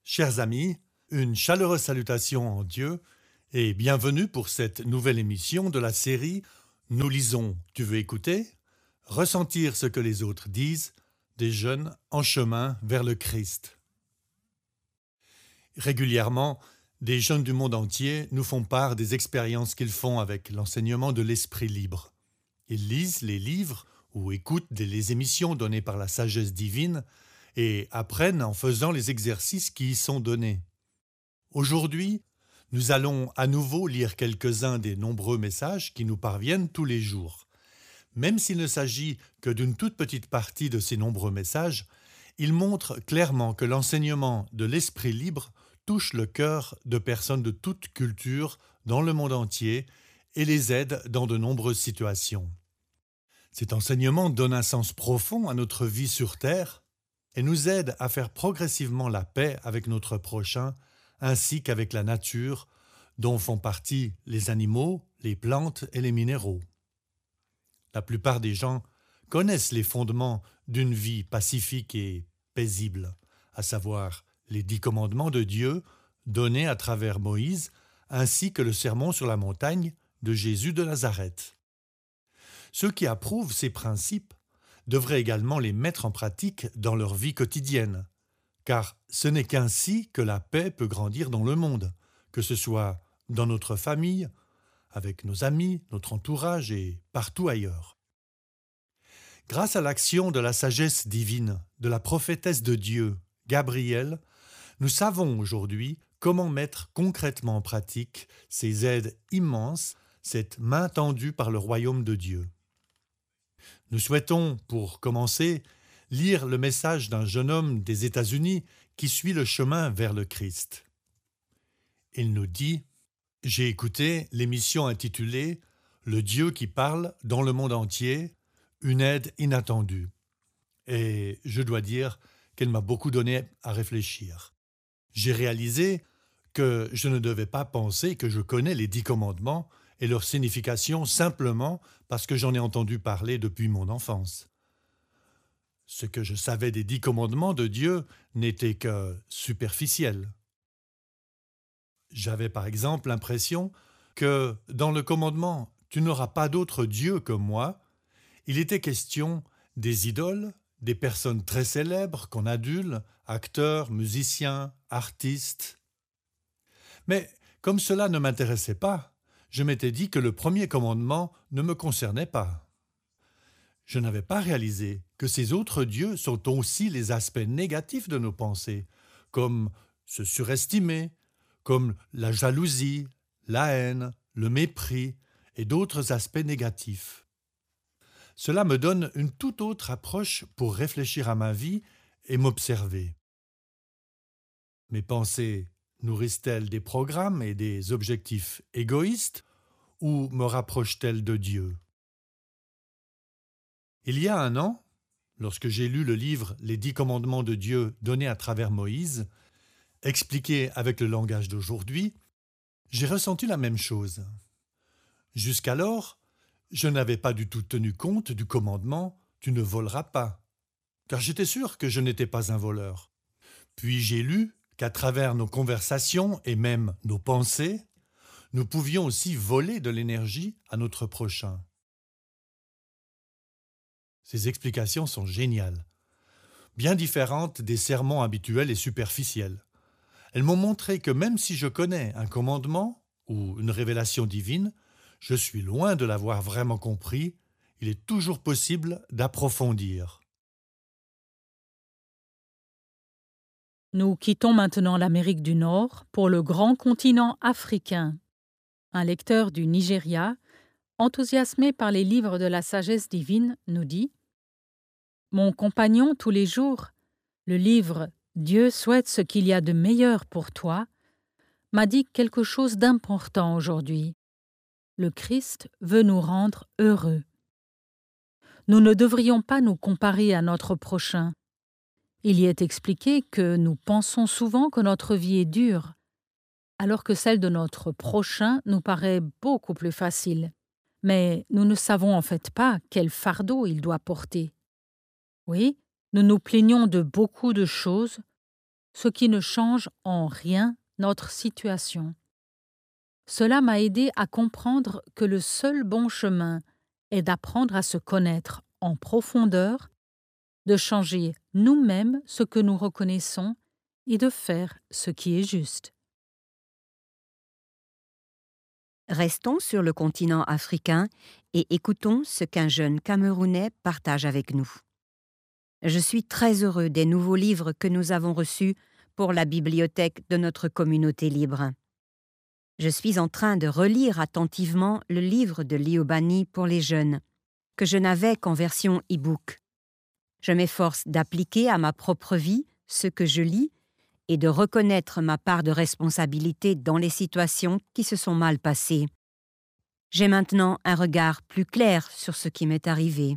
Chers amis, une chaleureuse salutation en Dieu et bienvenue pour cette nouvelle émission de la série Nous lisons, tu veux écouter? Ressentir ce que les autres disent, des jeunes en chemin vers le Christ. Régulièrement, des jeunes du monde entier nous font part des expériences qu'ils font avec l'enseignement de l'esprit libre. Ils lisent les livres ou écoutent les émissions données par la sagesse divine et apprennent en faisant les exercices qui y sont donnés. Aujourd'hui, nous allons à nouveau lire quelques-uns des nombreux messages qui nous parviennent tous les jours. Même s'il ne s'agit que d'une toute petite partie de ces nombreux messages, ils montrent clairement que l'enseignement de l'esprit libre touche le cœur de personnes de toute culture dans le monde entier et les aide dans de nombreuses situations. Cet enseignement donne un sens profond à notre vie sur Terre et nous aide à faire progressivement la paix avec notre prochain ainsi qu'avec la nature dont font partie les animaux, les plantes et les minéraux. La plupart des gens connaissent les fondements d'une vie pacifique et paisible, à savoir les 10 commandements de Dieu donnés à travers Moïse ainsi que le sermon sur la montagne de Jésus de Nazareth. Ceux qui approuvent ces principes devraient également les mettre en pratique dans leur vie quotidienne, car ce n'est qu'ainsi que la paix peut grandir dans le monde, que ce soit dans notre famille, avec nos amis, notre entourage et partout ailleurs. Grâce à l'action de la sagesse divine, de la prophétesse de Dieu, Gabrielle, nous savons aujourd'hui comment mettre concrètement en pratique ces aides immenses, cette main tendue par le royaume de Dieu. Nous souhaitons, pour commencer, lire le message d'un jeune homme des États-Unis qui suit le chemin vers le Christ. Il nous dit « J'ai écouté l'émission intitulée « Le Dieu qui parle dans le monde entier, une aide inattendue ». Et je dois dire qu'elle m'a beaucoup donné à réfléchir. J'ai réalisé que je ne devais pas penser que je connais les 10 commandements et leur signification simplement parce que j'en ai entendu parler depuis mon enfance. Ce que je savais des 10 commandements de Dieu n'était que superficiel. J'avais par exemple l'impression que dans le commandement « Tu n'auras pas d'autre Dieu que moi », il était question des idoles, des personnes très célèbres qu'on adule, acteurs, musiciens, artistes. Mais comme cela ne m'intéressait pas, je m'étais dit que le premier commandement ne me concernait pas. Je n'avais pas réalisé que ces autres dieux sont aussi les aspects négatifs de nos pensées, comme se surestimer, comme la jalousie, la haine, le mépris et d'autres aspects négatifs. Cela me donne une toute autre approche pour réfléchir à ma vie et m'observer. Mes pensées nourrissent-elles des programmes et des objectifs égoïstes ou me rapprochent-elles de Dieu? Il y a un an, lorsque j'ai lu le livre « Les 10 commandements de Dieu donnés à travers Moïse », expliqué avec le langage d'aujourd'hui, j'ai ressenti la même chose. Jusqu'alors, je n'avais pas du tout tenu compte du commandement « Tu ne voleras pas », car j'étais sûr que je n'étais pas un voleur. Puis j'ai lu qu'à travers nos conversations et même nos pensées, nous pouvions aussi voler de l'énergie à notre prochain. Ces explications sont géniales, bien différentes des sermons habituels et superficiels. Elles m'ont montré que même si je connais un commandement ou une révélation divine, je suis loin de l'avoir vraiment compris. Il est toujours possible d'approfondir. Nous quittons maintenant l'Amérique du Nord pour le grand continent africain. Un lecteur du Nigeria, enthousiasmé par les livres de la sagesse divine, nous dit « Mon compagnon tous les jours, le livre « Dieu souhaite ce qu'il y a de meilleur pour toi » m'a dit quelque chose d'important aujourd'hui. Le Christ veut nous rendre heureux. Nous ne devrions pas nous comparer à notre prochain. Il y est expliqué que nous pensons souvent que notre vie est dure, alors que celle de notre prochain nous paraît beaucoup plus facile. Mais nous ne savons en fait pas quel fardeau il doit porter. Oui, nous nous plaignons de beaucoup de choses, ce qui ne change en rien notre situation. Cela m'a aidé à comprendre que le seul bon chemin est d'apprendre à se connaître en profondeur, de changer nous-mêmes ce que nous reconnaissons et de faire ce qui est juste. Restons sur le continent africain et écoutons ce qu'un jeune Camerounais partage avec nous. Je suis très heureux des nouveaux livres que nous avons reçus pour la bibliothèque de notre communauté libre. Je suis en train de relire attentivement le livre de Liobani pour les jeunes, que je n'avais qu'en version e-book. Je m'efforce d'appliquer à ma propre vie ce que je lis et de reconnaître ma part de responsabilité dans les situations qui se sont mal passées. J'ai maintenant un regard plus clair sur ce qui m'est arrivé.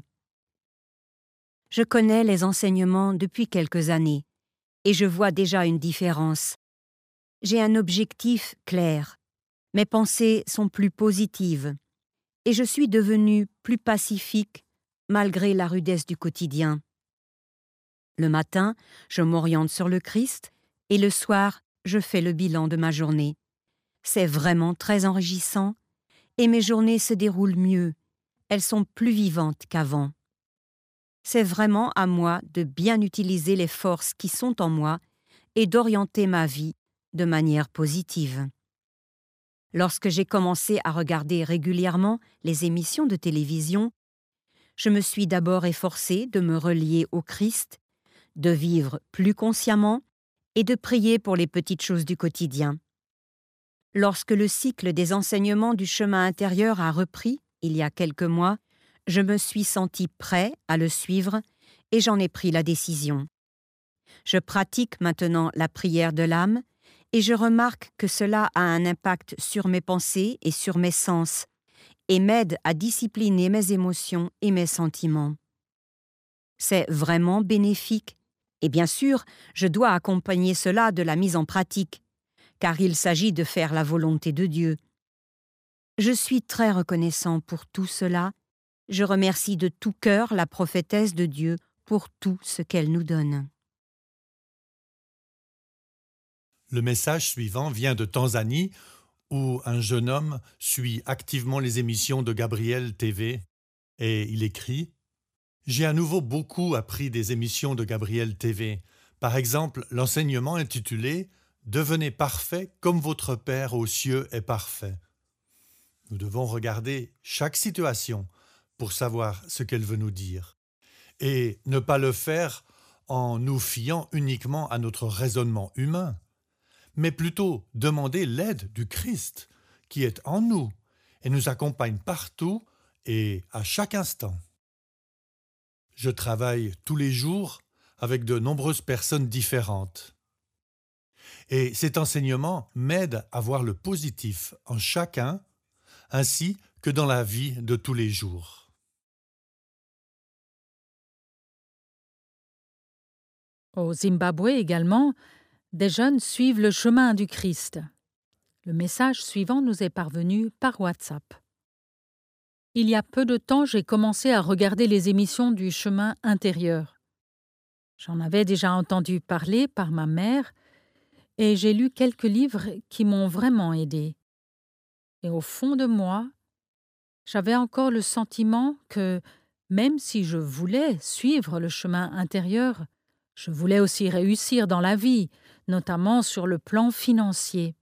Je connais les enseignements depuis quelques années et je vois déjà une différence. J'ai un objectif clair. Mes pensées sont plus positives et je suis devenue plus pacifique malgré la rudesse du quotidien. Le matin, je m'oriente sur le Christ et le soir, je fais le bilan de ma journée. C'est vraiment très enrichissant et mes journées se déroulent mieux. Elles sont plus vivantes qu'avant. C'est vraiment à moi de bien utiliser les forces qui sont en moi et d'orienter ma vie de manière positive. Lorsque j'ai commencé à regarder régulièrement les émissions de télévision, je me suis d'abord efforcée de me relier au Christ, de vivre plus consciemment et de prier pour les petites choses du quotidien. Lorsque le cycle des enseignements du chemin intérieur a repris, il y a quelques mois, je me suis senti prêt à le suivre et j'en ai pris la décision. Je pratique maintenant la prière de l'âme et je remarque que cela a un impact sur mes pensées et sur mes sens et m'aide à discipliner mes émotions et mes sentiments. C'est vraiment bénéfique et bien sûr, je dois accompagner cela de la mise en pratique, car il s'agit de faire la volonté de Dieu. Je suis très reconnaissant pour tout cela. Je remercie de tout cœur la prophétesse de Dieu pour tout ce qu'elle nous donne. Le message suivant vient de Tanzanie, où un jeune homme suit activement les émissions de Gabriel TV, et il écrit « J'ai à nouveau beaucoup appris des émissions de Gabriel TV. Par exemple, l'enseignement intitulé « Devenez parfait comme votre Père aux cieux est parfait ». Nous devons regarder chaque situation pour savoir ce qu'elle veut nous dire, et ne pas le faire en nous fiant uniquement à notre raisonnement humain, mais plutôt demander l'aide du Christ qui est en nous et nous accompagne partout et à chaque instant. Je travaille tous les jours avec de nombreuses personnes différentes. Et cet enseignement m'aide à voir le positif en chacun, ainsi que dans la vie de tous les jours. Au Zimbabwe également, des jeunes suivent le chemin du Christ. Le message suivant nous est parvenu par WhatsApp. Il y a peu de temps, j'ai commencé à regarder les émissions du chemin intérieur. J'en avais déjà entendu parler par ma mère et j'ai lu quelques livres qui m'ont vraiment aidé. Et au fond de moi, j'avais encore le sentiment que, même si je voulais suivre le chemin intérieur, je voulais aussi réussir dans la vie, notamment sur le plan financier.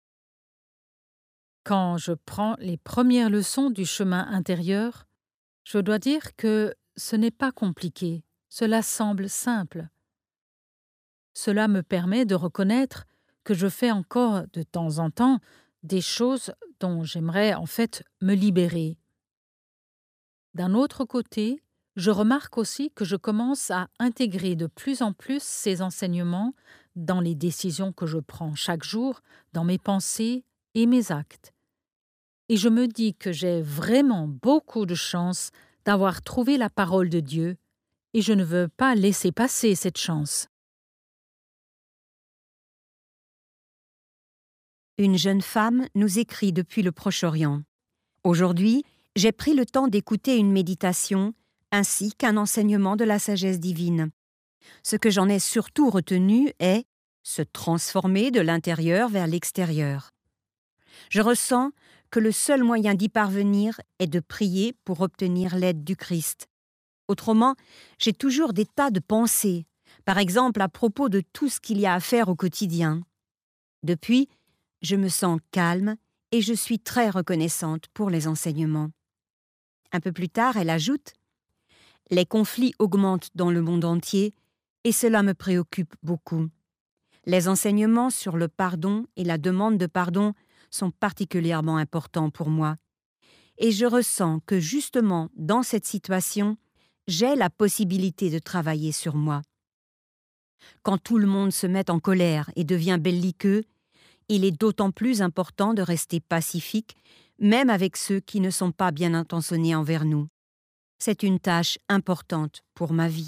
Quand je prends les premières leçons du chemin intérieur, je dois dire que ce n'est pas compliqué, cela semble simple. Cela me permet de reconnaître que je fais encore de temps en temps des choses dont j'aimerais en fait me libérer. D'un autre côté, je remarque aussi que je commence à intégrer de plus en plus ces enseignements dans les décisions que je prends chaque jour, dans mes pensées et mes actes. Et je me dis que j'ai vraiment beaucoup de chance d'avoir trouvé la parole de Dieu et je ne veux pas laisser passer cette chance. Une jeune femme nous écrit depuis le Proche-Orient. Aujourd'hui, j'ai pris le temps d'écouter une méditation ainsi qu'un enseignement de la sagesse divine. Ce que j'en ai surtout retenu est se transformer de l'intérieur vers l'extérieur. Je ressens que le seul moyen d'y parvenir est de prier pour obtenir l'aide du Christ. Autrement, j'ai toujours des tas de pensées, par exemple à propos de tout ce qu'il y a à faire au quotidien. Depuis, je me sens calme et je suis très reconnaissante pour les enseignements. Un peu plus tard, elle ajoute « Les conflits augmentent dans le monde entier et cela me préoccupe beaucoup. Les enseignements sur le pardon et la demande de pardon sont particulièrement importants pour moi. Et je ressens que justement, dans cette situation, j'ai la possibilité de travailler sur moi. Quand tout le monde se met en colère et devient belliqueux, il est d'autant plus important de rester pacifique, même avec ceux qui ne sont pas bien intentionnés envers nous. C'est une tâche importante pour ma vie. »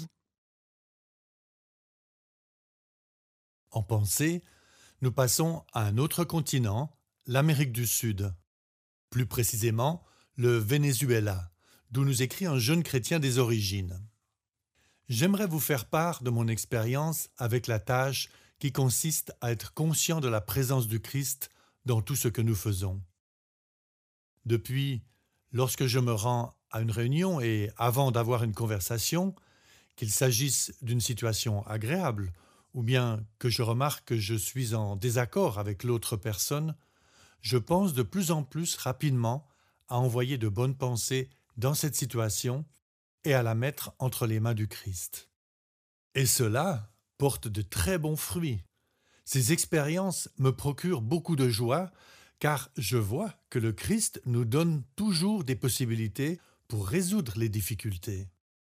En pensée, nous passons à un autre continent, l'Amérique du Sud. Plus précisément, le Venezuela, d'où nous écrit un jeune chrétien des origines. J'aimerais vous faire part de mon expérience avec la tâche qui consiste à être conscient de la présence du Christ dans tout ce que nous faisons. Depuis, lorsque je me rends à une réunion et avant d'avoir une conversation, qu'il s'agisse d'une situation agréable ou bien que je remarque que je suis en désaccord avec l'autre personne, je pense de plus en plus rapidement à envoyer de bonnes pensées dans cette situation et à la mettre entre les mains du Christ. Et cela porte de très bons fruits. Ces expériences me procurent beaucoup de joie car je vois que le Christ nous donne toujours des possibilités pour résoudre les difficultés.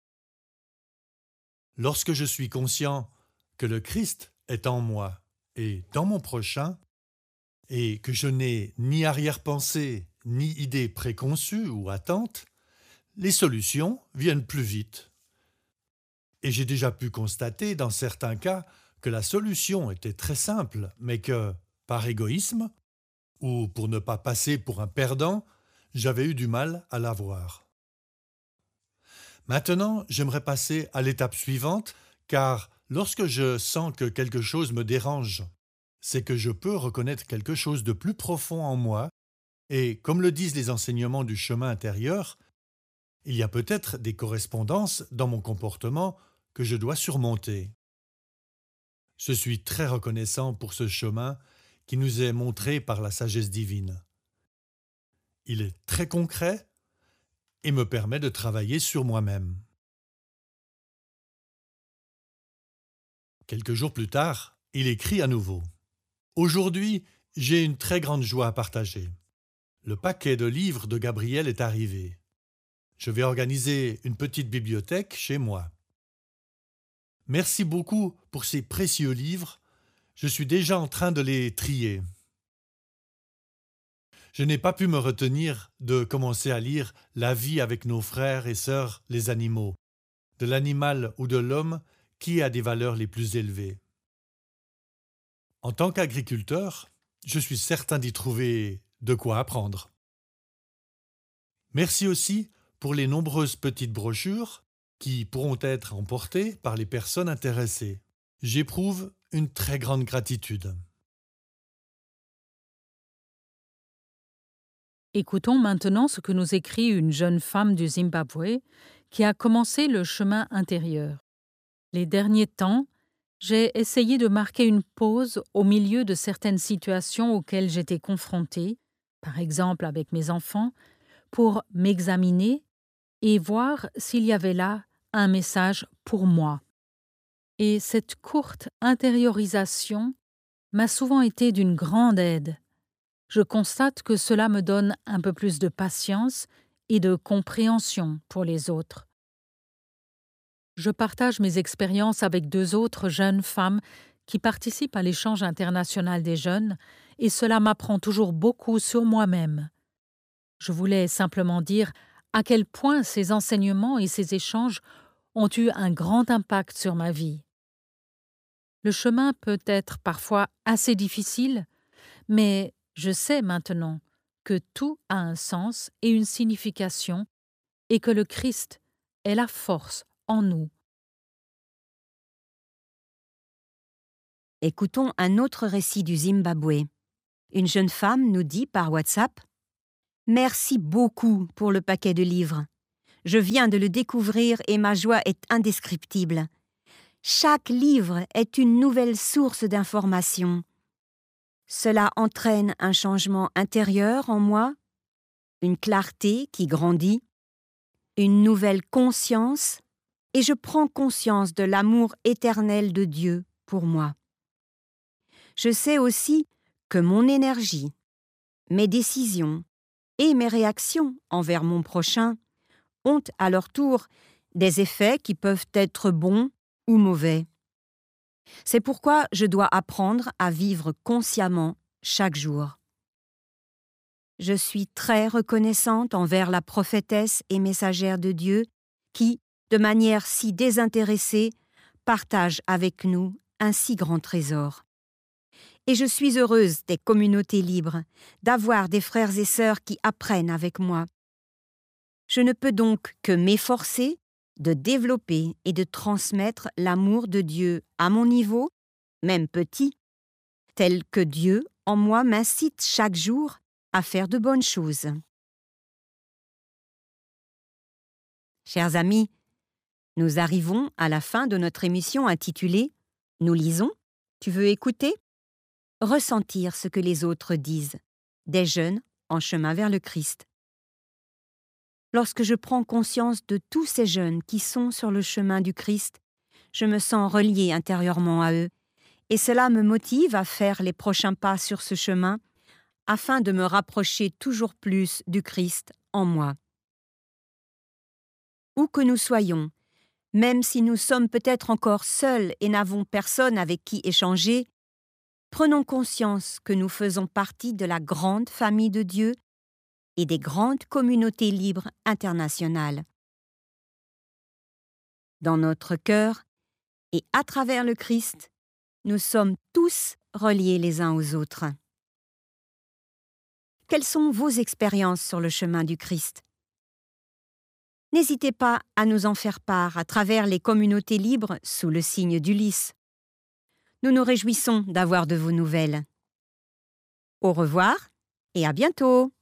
Lorsque je suis conscient que le Christ est en moi et dans mon prochain, et que je n'ai ni arrière-pensée, ni idée préconçue ou attente, les solutions viennent plus vite. Et j'ai déjà pu constater dans certains cas que la solution était très simple, mais que, par égoïsme, ou pour ne pas passer pour un perdant, j'avais eu du mal à l'avoir. Maintenant, j'aimerais passer à l'étape suivante, car lorsque je sens que quelque chose me dérange, c'est que je peux reconnaître quelque chose de plus profond en moi, et comme le disent les enseignements du chemin intérieur, il y a peut-être des correspondances dans mon comportement que je dois surmonter. Je suis très reconnaissant pour ce chemin qui nous est montré par la sagesse divine. Il est très concret et me permet de travailler sur moi-même. Quelques jours plus tard, il écrit à nouveau. Aujourd'hui, j'ai une très grande joie à partager. Le paquet de livres de Gabriel est arrivé. Je vais organiser une petite bibliothèque chez moi. Merci beaucoup pour ces précieux livres. Je suis déjà en train de les trier. Je n'ai pas pu me retenir de commencer à lire La vie avec nos frères et sœurs, les animaux. De l'animal ou de l'homme, qui a des valeurs les plus élevées. En tant qu'agriculteur, je suis certain d'y trouver de quoi apprendre. Merci aussi pour les nombreuses petites brochures qui pourront être emportées par les personnes intéressées. J'éprouve une très grande gratitude. Écoutons maintenant ce que nous écrit une jeune femme du Zimbabwe qui a commencé le chemin intérieur. Les derniers temps, j'ai essayé de marquer une pause au milieu de certaines situations auxquelles j'étais confrontée, par exemple avec mes enfants, pour m'examiner et voir s'il y avait là un message pour moi. Et cette courte intériorisation m'a souvent été d'une grande aide. Je constate que cela me donne un peu plus de patience et de compréhension pour les autres. Je partage mes expériences avec 2 autres jeunes femmes qui participent à l'échange international des jeunes et cela m'apprend toujours beaucoup sur moi-même. Je voulais simplement dire à quel point ces enseignements et ces échanges ont eu un grand impact sur ma vie. Le chemin peut être parfois assez difficile, mais je sais maintenant que tout a un sens et une signification et que le Christ est la force en nous Écoutons un autre récit du Zimbabwe. Une jeune femme nous dit par WhatsApp « Merci beaucoup pour le paquet de livres. Je viens de le découvrir et ma joie est indescriptible. Chaque livre est une nouvelle source d'information. Cela entraîne un changement intérieur en moi, une clarté qui grandit, une nouvelle conscience, et je prends conscience de l'amour éternel de Dieu pour moi. Je sais aussi que mon énergie, mes décisions et mes réactions envers mon prochain ont à leur tour des effets qui peuvent être bons ou mauvais. C'est pourquoi je dois apprendre à vivre consciemment chaque jour. Je suis très reconnaissante envers la prophétesse et messagère de Dieu qui, de manière si désintéressée, partage avec nous un si grand trésor. Et je suis heureuse des communautés libres, d'avoir des frères et sœurs qui apprennent avec moi. Je ne peux donc que m'efforcer de développer et de transmettre l'amour de Dieu à mon niveau, même petit, tel que Dieu en moi m'incite chaque jour à faire de bonnes choses. Chers amis, nous arrivons à la fin de notre émission intitulée « Nous lisons ». Tu veux écouter ? Ressentir ce que les autres disent, des jeunes en chemin vers le Christ. Lorsque je prends conscience de tous ces jeunes qui sont sur le chemin du Christ, je me sens reliée intérieurement à eux, et cela me motive à faire les prochains pas sur ce chemin afin de me rapprocher toujours plus du Christ en moi. Où que nous soyons, même si nous sommes peut-être encore seuls et n'avons personne avec qui échanger, prenons conscience que nous faisons partie de la grande famille de Dieu et des grandes communautés libres internationales. Dans notre cœur et à travers le Christ, nous sommes tous reliés les uns aux autres. Quelles sont vos expériences sur le chemin du Christ ? N'hésitez pas à nous en faire part à travers les communautés libres sous le signe d'Ulysse. Nous nous réjouissons d'avoir de vos nouvelles. Au revoir et à bientôt!